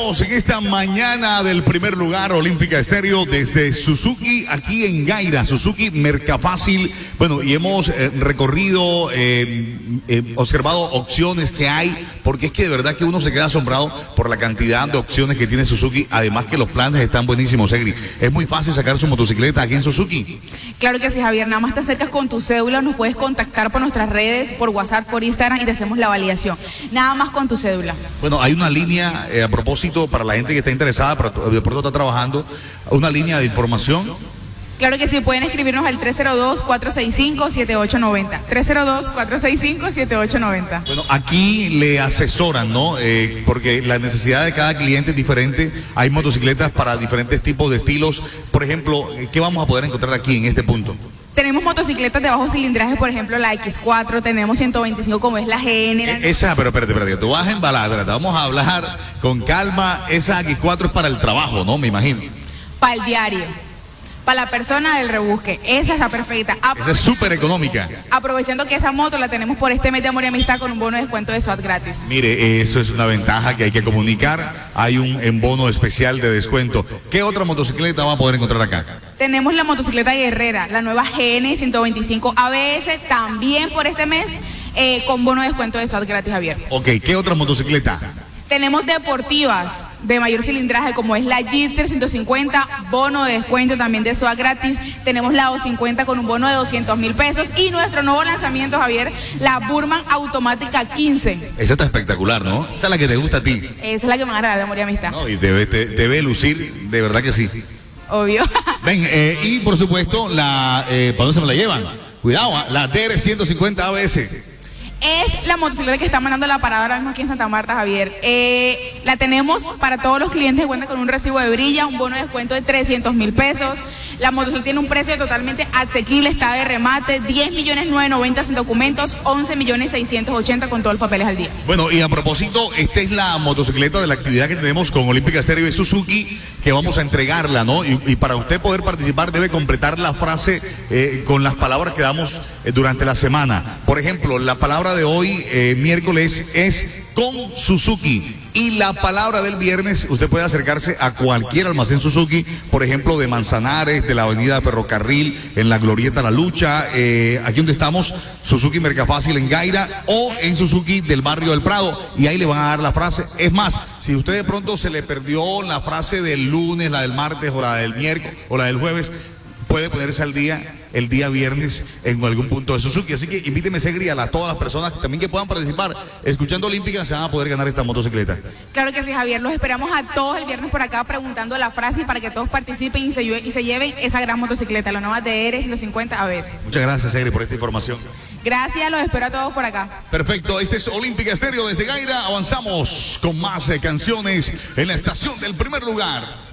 Estamos en esta mañana del primer lugar, Olímpica Estéreo, desde Suzuki, aquí en Gaira, Suzuki Mercafácil. Bueno, y hemos recorrido, observado opciones que hay, porque es que de verdad que uno se queda asombrado por la cantidad de opciones que tiene Suzuki. Además que los planes están buenísimos, Egri. Es muy fácil sacar su motocicleta aquí en Suzuki. Claro que sí, Javier. Nada más te acercas con tu cédula, nos puedes contactar por nuestras redes, por WhatsApp, por Instagram y te hacemos la validación. Nada más con tu cédula. Bueno, hay una línea, a propósito, para la gente que está interesada, pero de pronto está trabajando, una línea de información. Claro que sí, pueden escribirnos al 302-465-7890. 302-465-7890. Bueno, aquí le asesoran, ¿no? Porque la necesidad de cada cliente es diferente. Hay motocicletas para diferentes tipos de estilos. Por ejemplo, ¿qué vamos a poder encontrar aquí en este punto? Tenemos motocicletas de bajo cilindraje, por ejemplo, la X4, tenemos 125 como es la GN. Pero espérate, tú vas a embalar, espérate, vamos a hablar con calma. Esa X4 es para el trabajo, ¿no? Me imagino. Para el diario, para la persona del rebusque, esa está perfecta. Esa es súper económica. Aprovechando que esa moto la tenemos por este mes de amor y amistad con un bono de descuento de SWAT gratis. Mire, eso es una ventaja que hay que comunicar. Hay un bono especial de descuento. ¿Qué otra motocicleta vamos a poder encontrar acá? Tenemos la motocicleta Guerrera, la nueva GN 125 ABS, también por este mes, con bono de descuento de SWAT gratis, Javier. Ok, ¿qué otra motocicleta? Tenemos deportivas de mayor cilindraje como es la Gitzer 150, bono de descuento también de SWAT gratis. Tenemos la O50 con un bono de 200,000 pesos y nuestro nuevo lanzamiento, Javier, la Burman Automática 15. Esa está espectacular, ¿no? Esa es la que te gusta a ti. Esa es la que me va a agradar de amor y amistad. No, y debe lucir, de verdad que sí. Obvio. Ven, y por supuesto, ¿para dónde se me la llevan? Cuidado, la TR 150 ABS. Es la motocicleta que está mandando la parada ahora mismo aquí en Santa Marta, Javier. La tenemos para todos los clientes que cuentan con un recibo de brilla, un bono de descuento de 300,000 pesos. La motocicleta tiene un precio totalmente asequible, está de remate, 10.990.000 sin documentos, 11.680.000 con todos los papeles al día. Bueno, y a propósito, esta es la motocicleta de la actividad que tenemos con Olímpica Estéreo y Suzuki, que vamos a entregarla, ¿no? Y para usted poder participar debe completar la frase con las palabras que damos durante la semana. Por ejemplo, la palabra de hoy, miércoles, es con Suzuki. Y la palabra del viernes, usted puede acercarse a cualquier almacén Suzuki, por ejemplo, de Manzanares, de la avenida Ferrocarril, en la Glorieta La Lucha, aquí donde estamos, Suzuki Mercafácil en Gaira, o en Suzuki del barrio del Prado, y ahí le van a dar la frase. Es más, si usted de pronto se le perdió la frase del lunes, la del martes, o la del miércoles, o la del jueves, puede ponerse al día el día viernes en algún punto de Suzuki. Así que invíteme, Segri, a todas las personas que también que puedan participar escuchando Olímpica, se van a poder ganar esta motocicleta. Claro que sí, Javier. Los esperamos a todos el viernes por acá preguntando la frase para que todos participen y se lleven esa gran motocicleta, la nueva DR 150 ABS. Muchas gracias, Segri, por esta información. Gracias, los espero a todos por acá. Perfecto, este es Olímpica Estéreo desde Gaira. Avanzamos con más canciones en la estación del primer lugar.